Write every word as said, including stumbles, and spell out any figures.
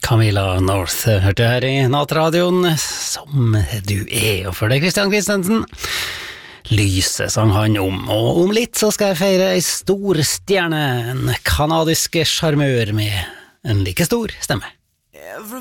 Camilla North hørte her i Nattradioen Som du er. Og for det Kristian Kristensen Lyset sang han om. Og om litt så skal jeg feire ei stor stjerne, en kanadisk charmør med en like stor stemme.